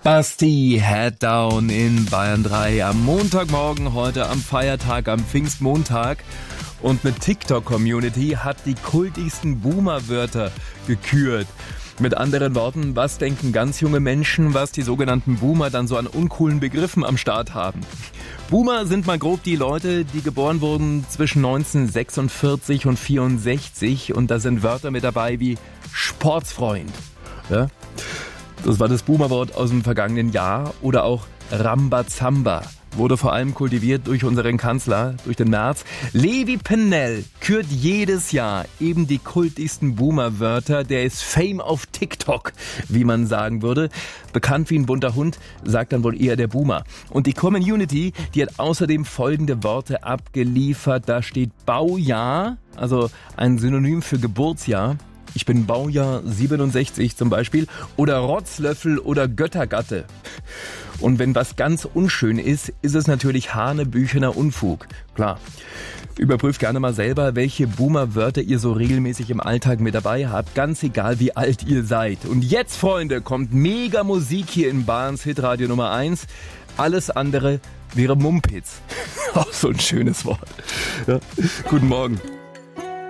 Basti Head Down in Bayern 3 am Montagmorgen, heute am Feiertag, am Pfingstmontag. Und eine TikTok-Community hat die kultigsten Boomer-Wörter gekürt. Mit anderen Worten, was denken ganz junge Menschen, was die sogenannten Boomer dann so an uncoolen Begriffen am Start haben? Boomer sind mal grob die Leute, die geboren wurden zwischen 1946 und 64, und da sind Wörter mit dabei wie Sportsfreund. Ja? Das war das Boomer-Wort aus dem vergangenen Jahr. Oder auch Rambazamba. Wurde vor allem kultiviert durch unseren Kanzler, durch den Merz. Levi Pennell kürt jedes Jahr eben die kultigsten Boomer-Wörter. Der ist Fame auf TikTok, wie man sagen würde. Bekannt wie ein bunter Hund, sagt dann wohl eher der Boomer. Und die Community, die hat außerdem folgende Worte abgeliefert. Da steht Baujahr, also ein Synonym für Geburtsjahr. Ich bin Baujahr 67 zum Beispiel. Oder Rotzlöffel oder Göttergatte. Und wenn was ganz unschön ist, ist es natürlich hanebüchener Unfug. Klar. Überprüft gerne mal selber, welche Boomer-Wörter ihr so regelmäßig im Alltag mit dabei habt. Ganz egal, wie alt ihr seid. Und jetzt, Freunde, kommt mega Musik hier in Bayerns Hitradio Nummer 1. Alles andere wäre Mumpitz. Auch so ein schönes Wort. Ja. Guten Morgen.